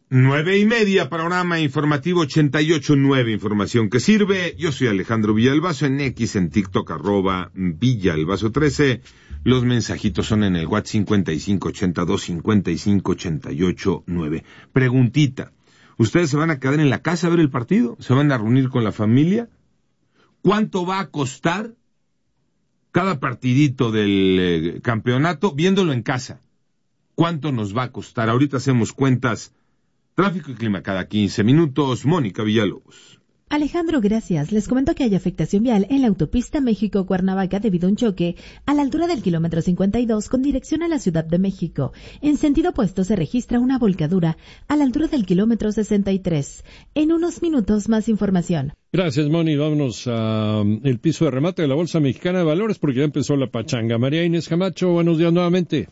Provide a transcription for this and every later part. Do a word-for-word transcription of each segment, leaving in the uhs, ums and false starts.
Nueve y media, panorama informativo ochenta y ocho nueve, información que sirve. Yo soy Alejandro Villalbazo, en X, en TikTok, arroba Villalbazo trece. Los mensajitos son en el WhatsApp cincuenta y cinco ochenta y dos cincuenta y cinco ochenta y ocho nueve. Preguntita, ¿ustedes se van a quedar en la casa a ver el partido? ¿Se van a reunir con la familia? ¿Cuánto va a costar cada partidito del eh, campeonato viéndolo en casa? ¿Cuánto nos va a costar? Ahorita hacemos cuentas. Tráfico y clima cada quince minutos. Mónica Villalobos. Alejandro, gracias. Les comento que hay afectación vial en la autopista México-Cuernavaca debido a un choque a la altura del kilómetro cincuenta y dos con dirección a la Ciudad de México. En sentido opuesto se registra una volcadura a la altura del kilómetro sesenta y tres. En unos minutos más información. Gracias, Moni. Vámonos al piso de remate de la Bolsa Mexicana de Valores porque ya empezó la pachanga. María Inés Camacho, buenos días nuevamente.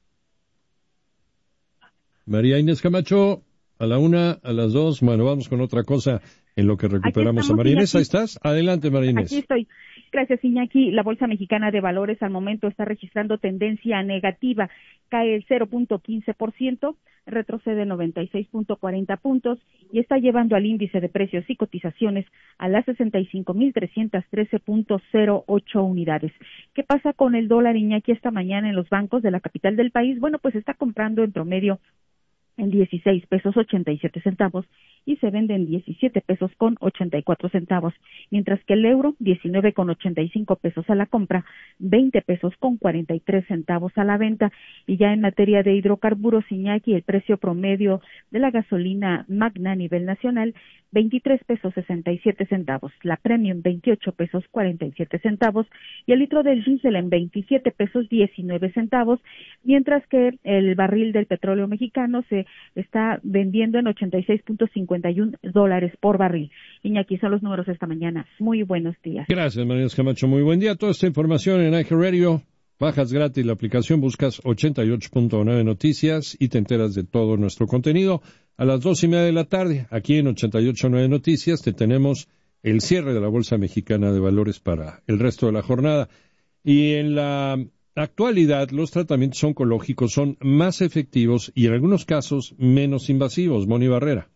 María Inés Camacho. A la una, a las dos, bueno, vamos con otra cosa en lo que recuperamos a María Inés. Ahí estás. Adelante, María Inés. Aquí estoy. Gracias, Iñaki. La Bolsa Mexicana de Valores al momento está registrando tendencia negativa. Cae el cero punto quince por ciento, retrocede noventa y seis punto cuarenta puntos y está llevando al índice de precios y cotizaciones a las sesenta y cinco mil trescientos trece punto cero ocho unidades. ¿Qué pasa con el dólar, Iñaki, esta mañana en los bancos de la capital del país? Bueno, pues está comprando en promedio en dieciséis pesos ochenta y siete centavos y se vende en diecisiete pesos con ochenta y cuatro centavos, mientras que el euro diecinueve con ochenta y cinco pesos a la compra, veinte pesos con cuarenta y tres centavos a la venta. Y ya en materia de hidrocarburos, Iñaki, el precio promedio de la gasolina magna a nivel nacional, veintitrés pesos sesenta y siete centavos, la premium veintiocho pesos cuarenta y siete centavos y el litro del diésel en veintisiete pesos diecinueve centavos, mientras que el barril del petróleo mexicano se está vendiendo en ochenta y seis punto cincuenta y uno dólares por barril. Iñaki, son los números esta mañana. Muy buenos días. Gracias, María Camacho. Muy buen día. Toda esta información en iHeartRadio. Bajas gratis la aplicación, buscas ochenta y ocho punto nueve Noticias y te enteras de todo nuestro contenido. A las dos y media de la tarde, aquí en ochenta y ocho punto nueve Noticias, te tenemos el cierre de la Bolsa Mexicana de Valores para el resto de la jornada. Y en la actualidad, los tratamientos oncológicos son más efectivos y en algunos casos menos invasivos. Moni Barrera.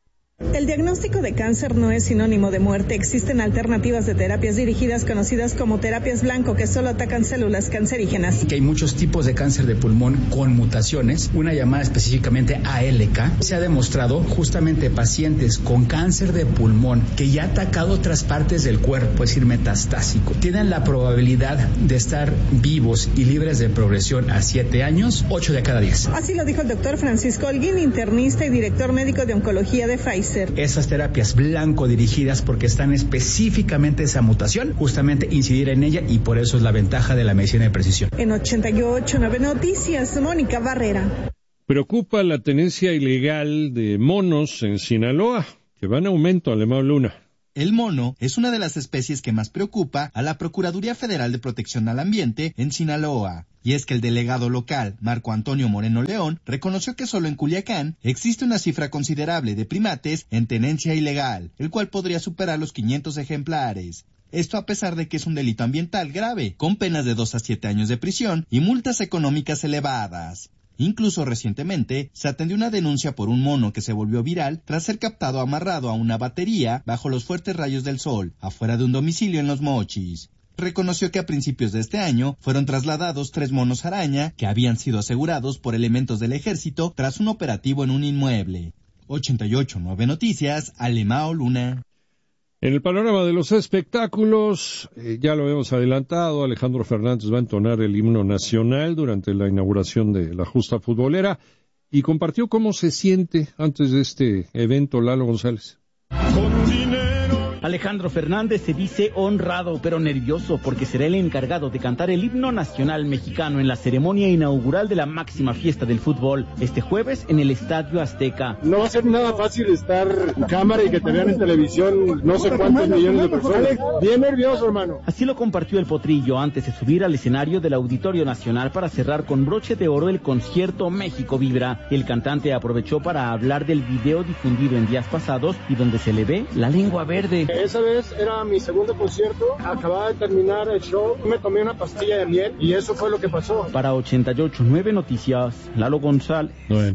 El diagnóstico de cáncer no es sinónimo de muerte. Existen alternativas de terapias dirigidas conocidas como terapias blanco que solo atacan células cancerígenas. Que hay muchos tipos de cáncer de pulmón con mutaciones, una llamada específicamente A L K. Se ha demostrado justamente pacientes con cáncer de pulmón que ya ha atacado otras partes del cuerpo, es decir, metastásico, tienen la probabilidad de estar vivos y libres de progresión a siete años, ocho de cada diez. Así lo dijo el doctor Francisco Holguín, internista y director médico de oncología de Pfizer. Esas terapias blanco dirigidas porque están específicamente esa mutación, justamente incidir en ella y por eso es la ventaja de la medicina de precisión. En ochenta y ocho punto nueve Noticias, Mónica Barrera. Preocupa la tenencia ilegal de monos en Sinaloa, que va en aumento, Alemão Luna. El mono es una de las especies que más preocupa a la Procuraduría Federal de Protección al Ambiente en Sinaloa. Y es que el delegado local, Marco Antonio Moreno León, reconoció que solo en Culiacán existe una cifra considerable de primates en tenencia ilegal, el cual podría superar los quinientos ejemplares. Esto a pesar de que es un delito ambiental grave, con penas de dos a siete años de prisión y multas económicas elevadas. Incluso recientemente se atendió una denuncia por un mono que se volvió viral tras ser captado amarrado a una batería bajo los fuertes rayos del sol, afuera de un domicilio en Los Mochis. Reconoció que a principios de este año fueron trasladados tres monos araña que habían sido asegurados por elementos del ejército tras un operativo en un inmueble. ochenta y ocho punto nueve Noticias, Alemão Luna. En el panorama de los espectáculos, eh, ya lo hemos adelantado, Alejandro Fernández va a entonar el himno nacional durante la inauguración de la justa futbolera y compartió cómo se siente antes de este evento Lalo González. Con dinero. Alejandro Fernández se dice honrado pero nervioso porque será el encargado de cantar el himno nacional mexicano en la ceremonia inaugural de la máxima fiesta del fútbol este jueves en el Estadio Azteca. No va a ser nada fácil estar en cámara y que te vean en televisión no sé cuántos millones de personas. Bien nervioso, hermano. Así lo compartió el Potrillo antes de subir al escenario del Auditorio Nacional para cerrar con broche de oro el concierto México Vibra. El cantante aprovechó para hablar del video difundido en días pasados y donde se le ve la lengua verde. Esa vez era mi segundo concierto, acababa de terminar el show, me tomé una pastilla de miel y eso fue lo que pasó. Para ochenta y ocho punto nueve Noticias, Lalo González. Bueno,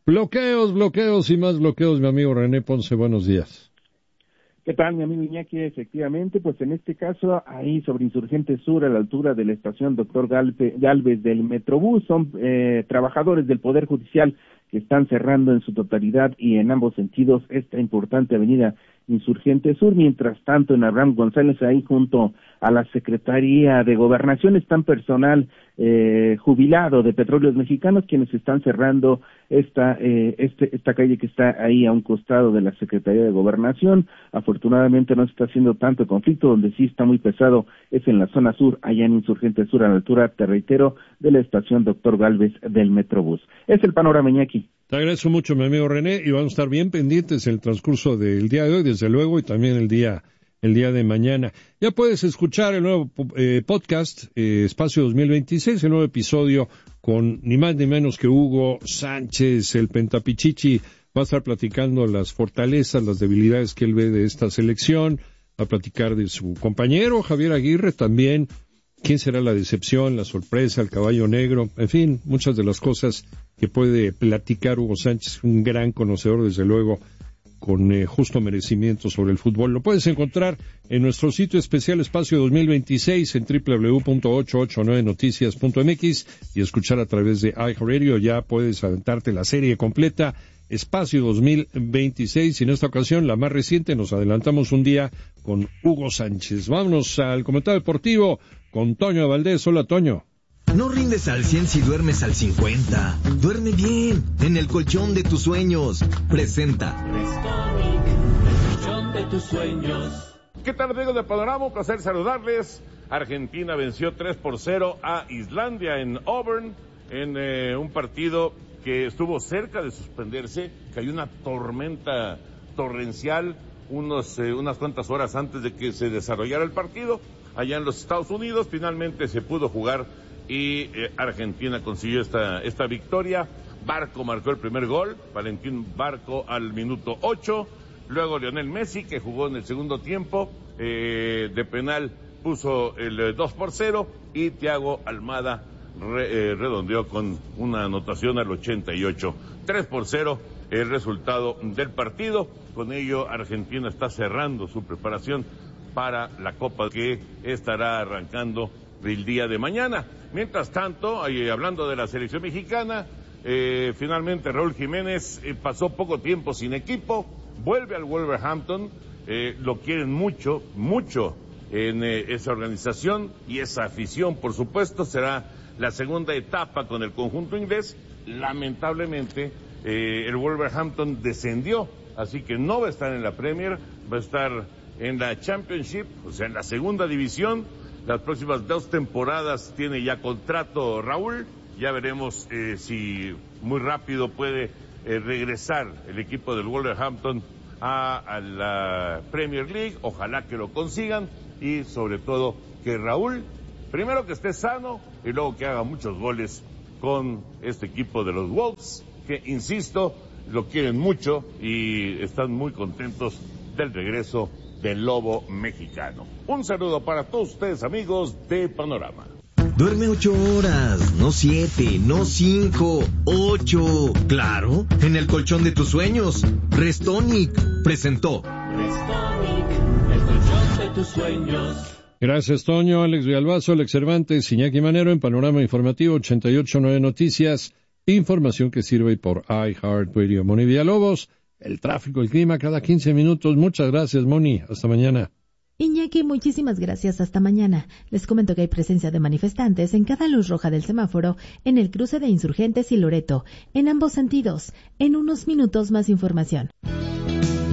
Bloqueos, bloqueos y más bloqueos, mi amigo René Ponce, buenos días. ¿Qué tal, mi amigo Iñaki? Efectivamente, pues en este caso, ahí sobre Insurgente Sur, a la altura de la estación Doctor Gálvez del Metrobús, son eh, trabajadores del Poder Judicial que están cerrando en su totalidad y en ambos sentidos esta importante avenida Insurgente Sur. Mientras tanto, en Abraham González, ahí junto a la Secretaría de Gobernación, están personal eh, jubilado de Petróleos Mexicanos, quienes están cerrando esta eh, este, esta calle que está ahí a un costado de la Secretaría de Gobernación. Afortunadamente no se está haciendo tanto conflicto, donde sí está muy pesado es en la zona sur, allá en Insurgente Sur, a la altura, te reitero, de la estación Doctor Gálvez del Metrobús. Es el panorama, Iñaki. Te agradezco mucho, mi amigo René, y vamos a estar bien pendientes en el transcurso del día de hoy, desde luego, y también el día el día de mañana. Ya puedes escuchar el nuevo eh, podcast, eh, Espacio dos mil veintiséis, el nuevo episodio con ni más ni menos que Hugo Sánchez, el Pentapichichi. Va a estar platicando las fortalezas, las debilidades que él ve de esta selección, va a platicar de su compañero Javier Aguirre también, quién será la decepción, la sorpresa, el caballo negro, en fin, muchas de las cosas que puede platicar Hugo Sánchez, un gran conocedor, desde luego, con eh, justo merecimiento sobre el fútbol. Lo puedes encontrar en nuestro sitio especial Espacio dos mil veintiséis en doble u doble u doble u punto ochocientos ochenta y nueve noticias punto m x y escuchar a través de iHeartRadio. Ya puedes aventarte la serie completa Espacio dos mil veintiséis, y en esta ocasión, la más reciente, nos adelantamos un día con Hugo Sánchez. Vámonos al comentario deportivo con Toño Valdés. Hola, Toño. No rindes al cien si duermes al cincuenta. Duerme bien, en el colchón de tus sueños. Presenta Restonic, el colchón de tus sueños. ¿Qué tal, amigos de Panorama? Un placer saludarles. Argentina venció tres por cero a Islandia en Auburn, en eh, un partido que estuvo cerca de suspenderse. Cayó una tormenta torrencial unos, eh, unas cuantas horas antes de que se desarrollara el partido allá en los Estados Unidos. Finalmente se pudo jugar y eh, Argentina consiguió esta, esta victoria. Barco marcó el primer gol, Valentín Barco al minuto ocho, luego Lionel Messi, que jugó en el segundo tiempo, eh, de penal puso el eh, dos por cero, y Thiago Almada re, eh, redondeó con una anotación al ochenta y ocho. tres por cero el resultado del partido. Con ello Argentina está cerrando su preparación para la Copa que estará arrancando el día de mañana. Mientras tanto, ahí, hablando de la selección mexicana, eh, finalmente Raúl Jiménez eh, pasó poco tiempo sin equipo, vuelve al Wolverhampton, eh, lo quieren mucho, mucho en eh, esa organización y esa afición, por supuesto. Será la segunda etapa con el conjunto inglés. Lamentablemente, eh, el Wolverhampton descendió, así que no va a estar en la Premier, va a estar en la Championship, o sea, en la segunda división. Las próximas dos temporadas tiene ya contrato Raúl. Ya veremos eh, si muy rápido puede eh, regresar el equipo del Wolverhampton a, a la Premier League. Ojalá que lo consigan, y sobre todo que Raúl, primero que esté sano y luego que haga muchos goles con este equipo de los Wolves, que, insisto, lo quieren mucho y están muy contentos del regreso del Lobo mexicano. Un saludo para todos ustedes, amigos de Panorama. Duerme ocho horas, no siete, no cinco, ocho. Claro, en el colchón de tus sueños. Restonic presentó Restonic, el colchón de tus sueños. Gracias, Toño. Alex Villalbazo, Alex Cervantes, Iñaki Manero en Panorama Informativo ochenta y ocho punto nueve Noticias. Información que sirve por iHeartRadio. Moni Villalobos, el tráfico, el clima cada quince minutos. Muchas gracias, Moni. Hasta mañana. Iñaki, muchísimas gracias. Hasta mañana. Les comento que hay presencia de manifestantes en cada luz roja del semáforo en el cruce de Insurgentes y Loreto, en ambos sentidos. En unos minutos más información.